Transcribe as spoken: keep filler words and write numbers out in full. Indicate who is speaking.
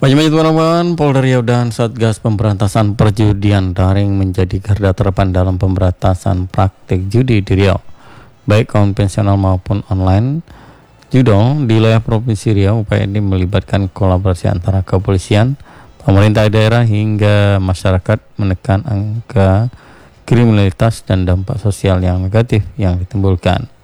Speaker 1: Banyak teman-teman, Polda Riau dan Satgas Pemberantasan Perjudian Daring menjadi garda terdepan dalam pemberantasan praktik judi di Riau, baik konvensional maupun online. Judo di wilayah Provinsi Riau, upaya ini melibatkan kolaborasi antara kepolisian, pemerintah daerah hingga masyarakat menekan angka kriminalitas dan dampak sosial yang negatif yang ditimbulkan.